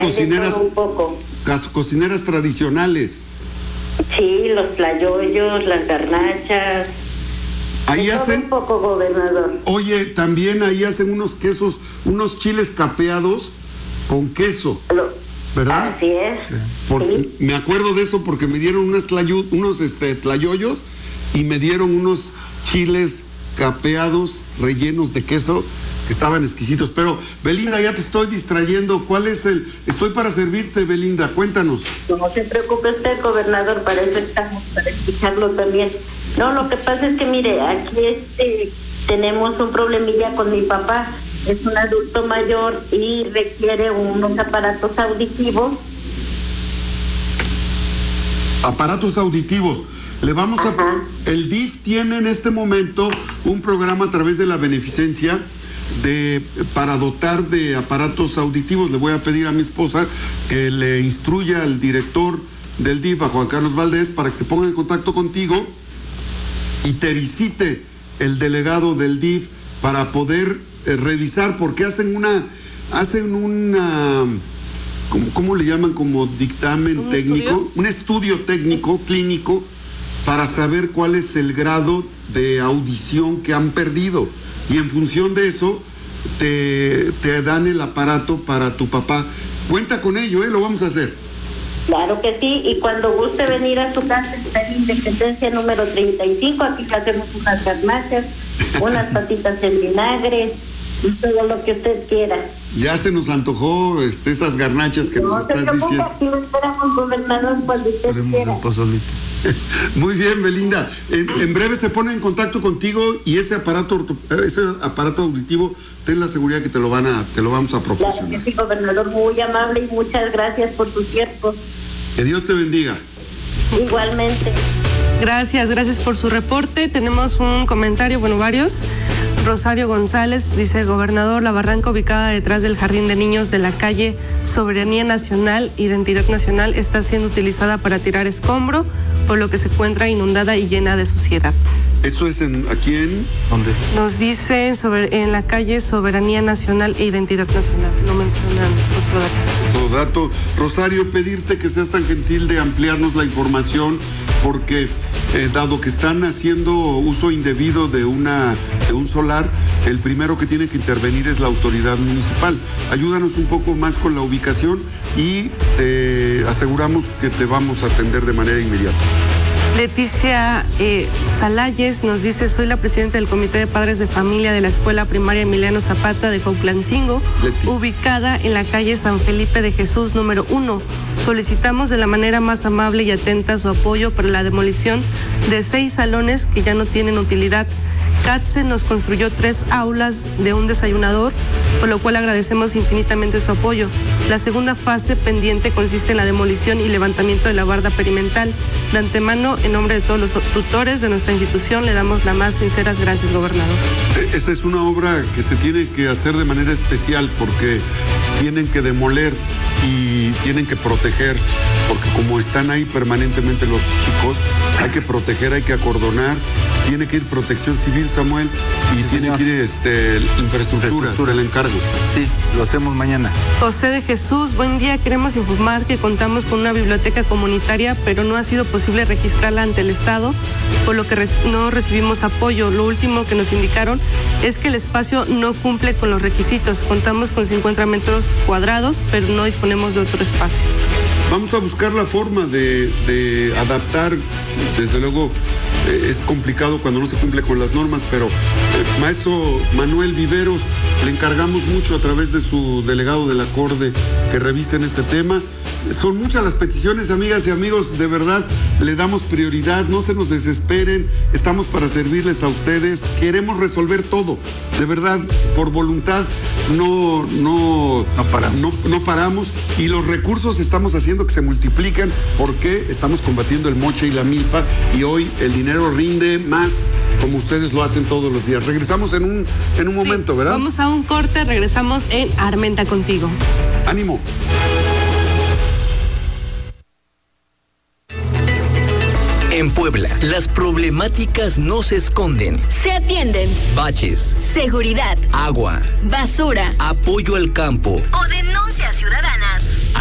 cocineras, un poco. Cocineras tradicionales. Sí, los tlayoyos, las garnachas. Ahí hacen un poco, gobernador. Oye, también ahí hacen unos quesos, unos chiles capeados con queso, ¿verdad? Así es. Sí. Sí. Me acuerdo de eso porque me dieron unos tlayoyos y me dieron unos chiles capeados rellenos de queso que estaban exquisitos. Pero, Belinda, ya te estoy distrayendo. ¿Cuál es el...? Estoy para servirte, Belinda. Cuéntanos. No se preocupe usted, gobernador, para eso estamos, para escucharlo también. No, lo que pasa es que, mire, aquí tenemos un problemilla con mi papá. Es un adulto mayor y requiere unos aparatos auditivos. Aparatos auditivos. Le vamos a... El DIF tiene en este momento un programa a través de la beneficencia para dotar de aparatos auditivos. Le voy a pedir a mi esposa que le instruya al director del DIF, a Juan Carlos Valdés, para que se ponga en contacto contigo y te visite el delegado del DIF para poder revisar, porque hacen una ¿cómo le llaman? Como dictamen técnico, un estudio técnico, clínico, para saber cuál es el grado de audición que han perdido. Y en función de eso, te dan el aparato para tu papá. Cuenta con ello, lo vamos a hacer. Claro que sí, y cuando guste venir a su casa, está en Independencia número 35, aquí le hacemos unas garnachas, unas patitas en vinagre, y todo lo que usted quiera. Ya se nos antojó esas garnachas que nos estás diciendo. Aquí lo esperamos, gobernador, cuando usted quiera. Muy bien, Belinda. En breve se pone en contacto contigo y ese aparato auditivo, ten la seguridad que te lo vamos a proporcionar. Claro que sí, gobernador, muy amable y muchas gracias por tu tiempo. Que Dios te bendiga. Igualmente. Gracias por su reporte. Tenemos un comentario, varios. Rosario González dice: gobernador, la barranca ubicada detrás del jardín de niños de la calle Soberanía Nacional, Identidad Nacional, está siendo utilizada para tirar escombro, por lo que se encuentra inundada y llena de suciedad. ¿Eso es aquí en dónde? Nos dice en la calle Soberanía Nacional e Identidad Nacional. No mencionan otro dato. Rosario, pedirte que seas tan gentil de ampliarnos la información, porque dado que están haciendo uso indebido de un solar, el primero que tiene que intervenir es la autoridad municipal. Ayúdanos un poco más con la ubicación y te aseguramos que te vamos a atender de manera inmediata. Leticia Salayes nos dice: soy la presidenta del Comité de Padres de Familia de la Escuela Primaria Emiliano Zapata de Cuautlancingo, ubicada en la calle San Felipe de Jesús número 1. Solicitamos de la manera más amable y atenta su apoyo para la demolición de 6 salones que ya no tienen utilidad. CATSE nos construyó 3 aulas de un desayunador, por lo cual agradecemos infinitamente su apoyo. La segunda fase pendiente consiste en la demolición y levantamiento de la barda perimetral. De antemano, en nombre de todos los tutores de nuestra institución, le damos las más sinceras gracias, gobernador. Esta es una obra que se tiene que hacer de manera especial porque tienen que demoler y tienen que proteger, porque como están ahí permanentemente los chicos, hay que proteger, hay que acordonar, tiene que ir Protección Civil, Samuel, y sí, tiene que ir infraestructura, el encargo. Sí, lo hacemos mañana. José de Jesús, buen día. Queremos informar que contamos con una biblioteca comunitaria, pero no ha sido posible registrarla ante el Estado, por lo que no recibimos apoyo. Lo último que nos indicaron es que el espacio no cumple con los requisitos. Contamos con 50 metros cuadrados, pero no disponemos de otro espacio. Vamos a buscar la forma de adaptar. Desde luego es complicado cuando no se cumple con las normas, pero maestro Manuel Viveros, le encargamos mucho a través de su delegado de la CORDE que revisen ese tema. Son muchas las peticiones, amigas y amigos, de verdad le damos prioridad, no se nos desesperen, estamos para servirles a ustedes, queremos resolver todo, de verdad, por voluntad no paramos, y los recursos estamos haciendo que se multiplican porque estamos combatiendo el moche y la milpa, y hoy el dinero rinde más como ustedes lo hacen todos los días. Regresamos en un momento, ¿verdad? Vamos a un corte, regresamos en Armenta Contigo. ¡Ánimo! En Puebla, las problemáticas no se esconden. Se atienden. Baches, seguridad, agua, basura, apoyo al campo o denuncias ciudadanas.